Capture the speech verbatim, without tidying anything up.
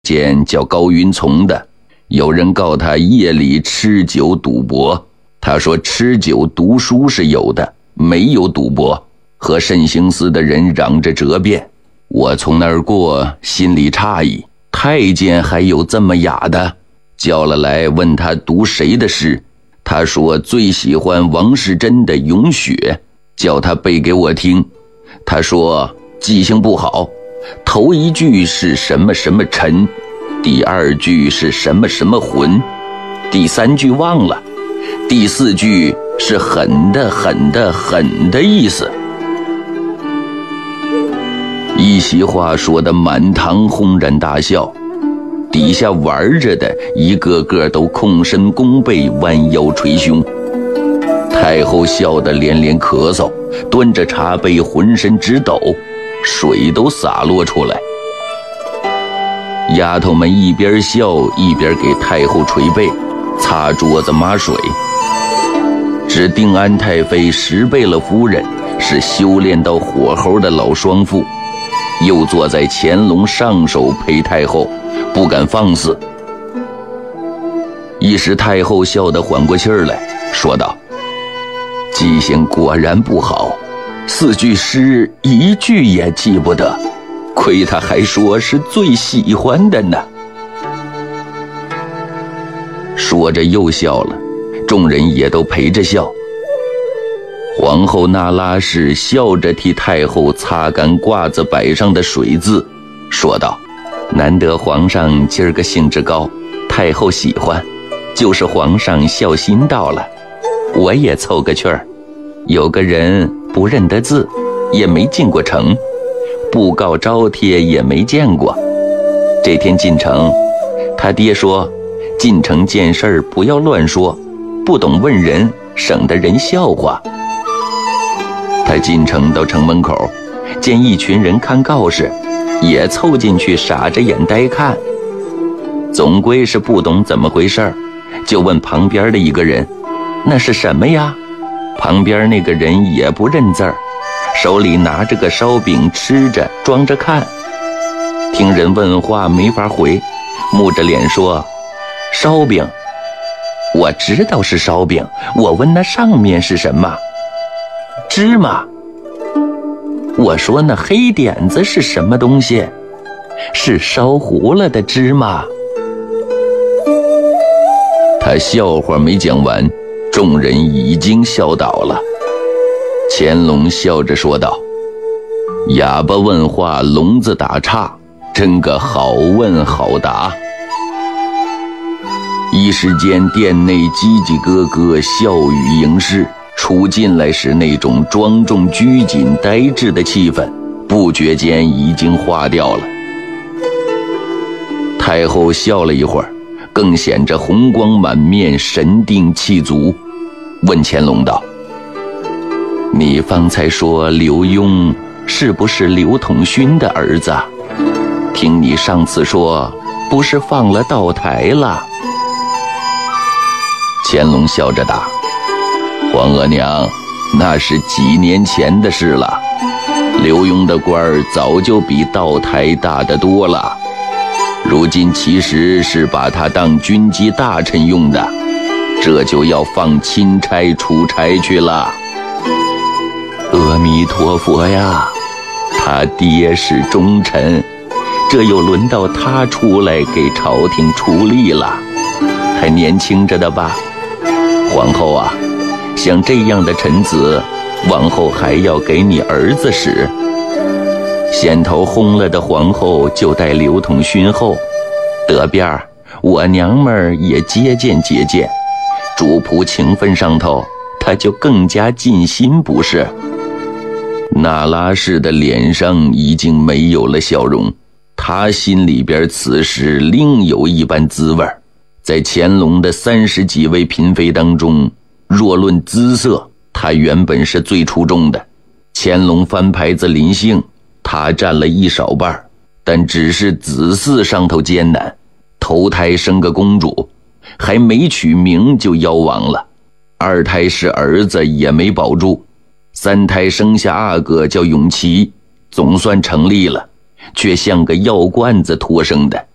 间叫高云从的，有人告他夜里吃酒赌博，他说吃酒读书是有的，没有赌博，和慎刑司的人嚷着责辩。我从那儿过，心里诧异，太监还有这么雅的，叫了来问他读谁的诗，他说最喜欢王世贞的《咏雪》，叫他背给我听。他说记性不好，头一句是什么什么尘，第二句是什么什么魂，第三句忘了，第四句是狠的狠的狠的意思。一席话说得满堂轰然大笑，底下玩着的一个个都空身弓背，弯腰捶胸。太后笑得连连咳嗽，端着茶杯浑身直抖，水都洒落出来。丫头们一边笑一边给太后捶背，擦桌子抹水。只定安太妃石贝勒夫人是修炼到火候的老双妇，又坐在乾隆上手陪太后，不敢放肆。一时太后笑得缓过气儿来，说道：记性果然不好，四句诗一句也记不得，亏他还说是最喜欢的呢。说着又笑了，众人也都陪着笑。皇后那拉氏笑着替太后擦干褂子摆上的水渍，说道：难得皇上今儿个兴致高，太后喜欢，就是皇上孝心到了，我也凑个趣儿。有个人不认得字，也没进过城，布告招贴也没见过，这天进城，他爹说进城见事儿不要乱说，不懂问人，省得人笑话。他进城到城门口，见一群人看告示，也凑进去傻着眼呆看，总归是不懂怎么回事儿，就问旁边的一个人那是什么呀。旁边那个人也不认字儿，手里拿着个烧饼吃着装着看。听人问话没法回，木着脸说烧饼，我知道是烧饼，我问那上面是什么？芝麻。我说那黑点子是什么东西？是烧糊了的芝麻。他笑话没讲完，众人已经笑倒了。乾隆笑着说道：哑巴问话，聋子打岔，真个好问好答。一时间殿内叽叽咯咯，笑语盈室，初进来时那种庄重拘谨呆滞的气氛不觉间已经化掉了。太后笑了一会儿，更显着红光满面，神定气足，问乾隆道：你方才说刘墉是不是刘统勋的儿子？听你上次说不是放了道台了？乾隆笑着答：皇额娘，那是几年前的事了，刘墉的官儿早就比道台大得多了，如今其实是把他当军机大臣用的，这就要放钦差出差去了。阿弥陀佛呀，他爹是忠臣，这又轮到他出来给朝廷出力了，还年轻着的吧？皇后啊，像这样的臣子，往后还要给你儿子使。先头轰了的皇后就待刘统勋后，得边儿，我娘们儿也接见接见，主仆情分上头，他就更加尽心不是？那拉氏的脸上已经没有了笑容，他心里边此时另有一般滋味。在乾隆的三十几位嫔妃当中，若论姿色，她原本是最出众的。乾隆翻牌子临幸，她占了一少半，但只是子嗣上头艰难，头胎生个公主，还没取名就夭亡了，二胎是儿子也没保住，三胎生下阿哥叫永琪，总算成立了，却像个药罐子托生的。